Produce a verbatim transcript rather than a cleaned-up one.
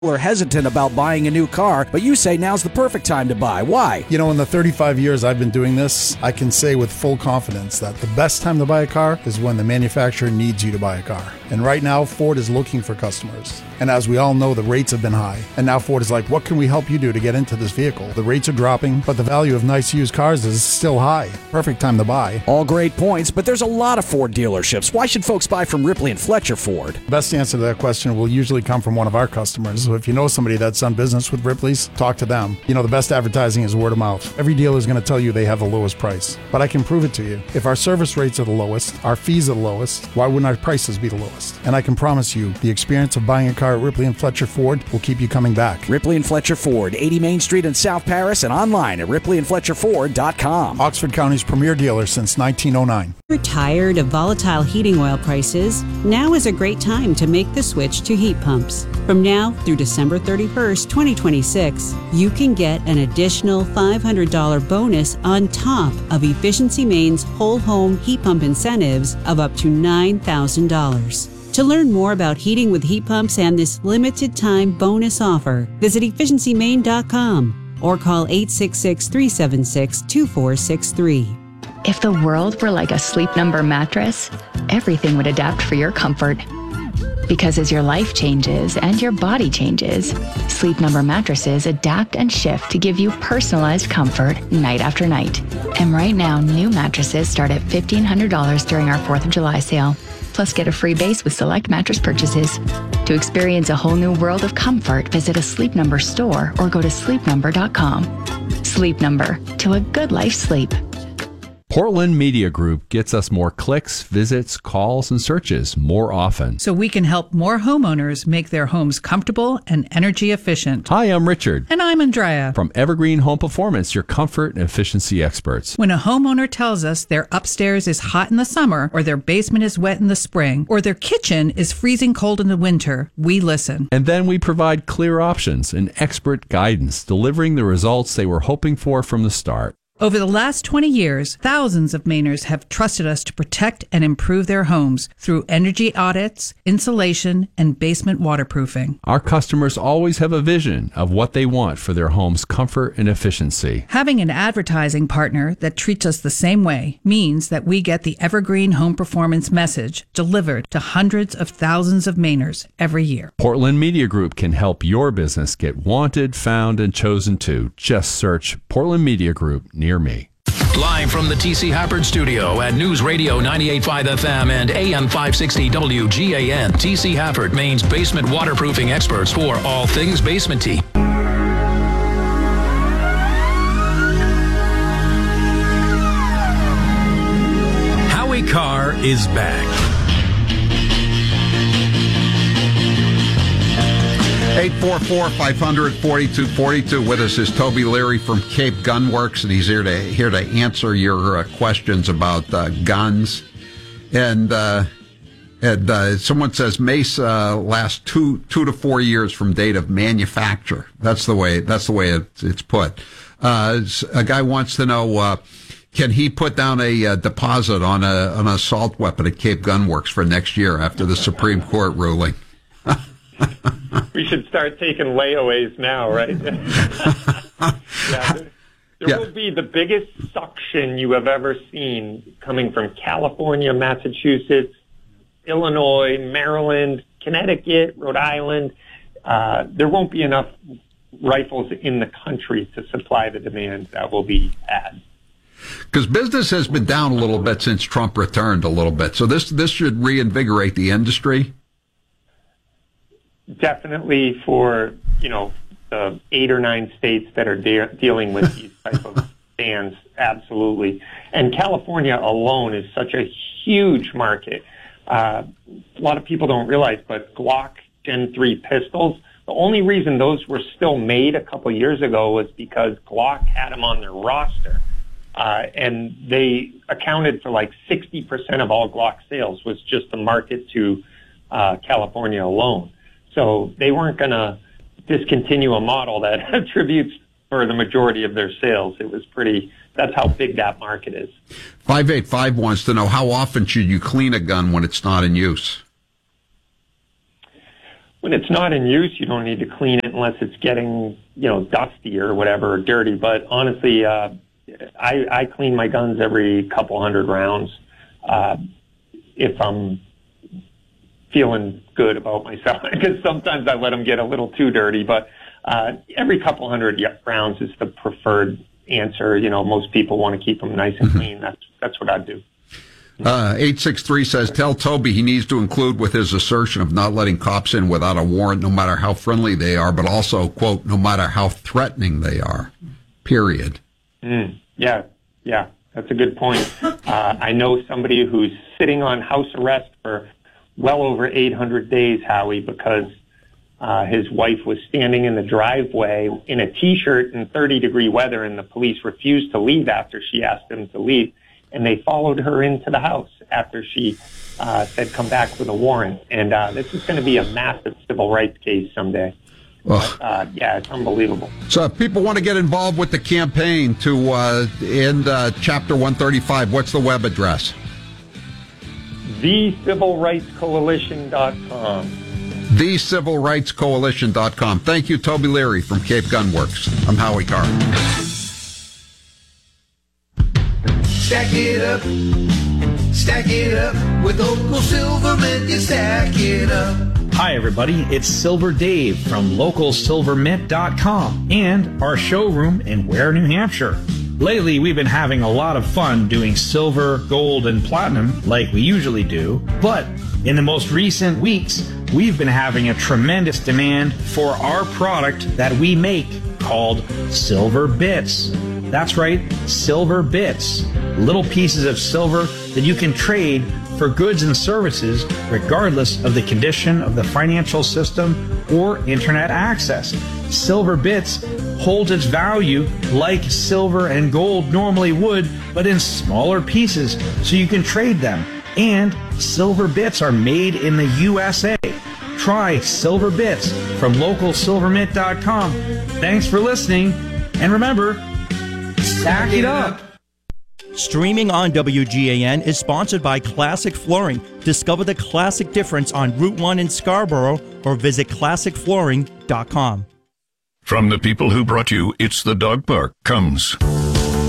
are hesitant about buying a new car, but you say now's the perfect time to buy. Why? You know, in the thirty-five years I've been doing this, I can say with full confidence that the best time to buy a car is when the manufacturer needs you to buy a car. And right now, Ford is looking for customers. And as we all know, the rates have been high. And now Ford is like, what can we help you do to get into this vehicle? The rates are dropping, but the value of nice used cars is still high. Perfect time to buy. All great points, but there's a lot of Ford dealerships. Why should folks buy from Ripley and Fletcher Ford? The best answer to that question will usually come from one of our customers. So if you know somebody that's done business with Ripley's, talk to them. You know, the best advertising is word of mouth. Every dealer is going to tell you they have the lowest price. But I can prove it to you. If our service rates are the lowest, our fees are the lowest, why wouldn't our prices be the lowest? And I can promise you, the experience of buying a car at Ripley and Fletcher Ford will keep you coming back. Ripley and Fletcher Ford, eighty Main Street in South Paris, and online at ripley and fletcher ford dot com. Oxford County's premier dealer since nineteen oh nine. You're tired of volatile heating oil prices? Now is a great time to make the switch to heat pumps. From now through December thirty-first, twenty twenty-six, you can get an additional five hundred dollars bonus on top of Efficiency Maine's whole home heat pump incentives of up to nine thousand dollars. To learn more about heating with heat pumps and this limited time bonus offer, visit efficiency maine dot com or call eight six six, three seven six, two four six three. If the world were like a Sleep Number mattress, everything would adapt for your comfort. Because as your life changes and your body changes, Sleep Number mattresses adapt and shift to give you personalized comfort night after night. And right now, new mattresses start at fifteen hundred dollars during our fourth of July sale. Plus, get a free base with select mattress purchases. To experience a whole new world of comfort, visit a Sleep Number store or go to sleep number dot com. Sleep Number, to a good life sleep. Portland Media Group gets us more clicks, visits, calls, and searches more often. So we can help more homeowners make their homes comfortable and energy efficient. Hi, I'm Richard. And I'm Andrea. From Evergreen Home Performance, your comfort and efficiency experts. When a homeowner tells us their upstairs is hot in the summer, or their basement is wet in the spring, or their kitchen is freezing cold in the winter, we listen. And then we provide clear options and expert guidance, delivering the results they were hoping for from the start. Over the last twenty years, thousands of Mainers have trusted us to protect and improve their homes through energy audits, insulation, and basement waterproofing. Our customers always have a vision of what they want for their home's comfort and efficiency. Having an advertising partner that treats us the same way means that we get the Evergreen Home Performance message delivered to hundreds of thousands of Mainers every year. Portland Media Group can help your business get wanted, found, and chosen to. Just search Portland Media Group near me. Live from the T C Hafford Studio at News Radio ninety-eight point five F M and A M five sixty W G A N, T C Hafford, Maine's basement waterproofing experts for all things basementy. Howie Carr is back. eight four four, five hundred, forty-two forty-two. With us is Toby Leary from Cape Gunworks, and he's here to here to answer your uh, questions about uh, guns. And uh, and uh, someone says Mace uh, lasts two two to four years from date of manufacture. That's the way that's the way it, it's put. Uh, a guy wants to know, uh, can he put down a uh, deposit on a an assault weapon at Cape Gunworks for next year after the Supreme Court ruling? We should start taking layaways now, right? yeah, there there yeah. will be the biggest suction you have ever seen coming from California, Massachusetts, Illinois, Maryland, Connecticut, Rhode Island. Uh, there won't be enough rifles in the country to supply the demand that will be had. Because business has been down a little bit since Trump returned a little bit. So this this should reinvigorate the industry. Definitely for, you know, the eight or nine states that are de- dealing with these type of bans, absolutely. And California alone is such a huge market. Uh, a lot of people don't realize, but Glock Gen three pistols, the only reason those were still made a couple years ago was because Glock had them on their roster. Uh, and they accounted for like sixty percent of all Glock sales was just the market to uh, California alone. So they weren't going to discontinue a model that attributes for the majority of their sales. It was pretty, that's how big that market is. five eight five wants to know, how often should you clean a gun when it's not in use? when it's not in use, you don't need to clean it unless it's getting, you know, dusty or whatever, or dirty. But honestly, uh, I, I clean my guns every couple hundred rounds uh, if I'm feeling good about myself, because sometimes I let them get a little too dirty. But uh, every couple hundred rounds is the preferred answer. You know, most people want to keep them nice and clean. That's that's what I'd do. Uh, eight six three says, tell Toby he needs to include with his assertion of not letting cops in without a warrant, no matter how friendly they are, but also, quote, no matter how threatening they are, period. Mm, yeah, yeah, that's a good point. Uh, I know somebody who's sitting on house arrest for well over eight hundred days, Howie, because uh, his wife was standing in the driveway in a T-shirt in thirty degree weather, and the police refused to leave after she asked them to leave. And they followed her into the house after she uh, said, come back with a warrant. And uh, this is going to be a massive civil rights case someday. But, uh, yeah, it's unbelievable. So if people want to get involved with the campaign to uh, end uh, Chapter one thirty-five, what's the web address? the civil rights coalition dot com. the civil rights coalition dot com. Thank you, Toby Leary from Cape Gun Works. I'm Howie Carr. Stack it up, stack it up, with local Silvermint, you stack it up. Hi everybody, it's Silver Dave from local silver mint dot com and our showroom in Ware, New Hampshire. Lately we've been having a lot of fun doing silver, gold, and platinum like we usually do, but in the most recent weeks we've been having a tremendous demand for our product that we make called Silver Bits. That's right, Silver Bits. Little pieces of silver that you can trade for goods and services regardless of the condition of the financial system or internet access. Silver Bits holds its value like silver and gold normally would, but in smaller pieces so you can trade them. And Silver Bits are made in the U S A. Try Silver Bits from local silver mint dot com. Thanks for listening, and remember, stack it up. Streaming on W G A N is sponsored by Classic Flooring. Discover the classic difference on Route one in Scarborough or visit classic flooring dot com. From the people who brought you It's the Dog Park comes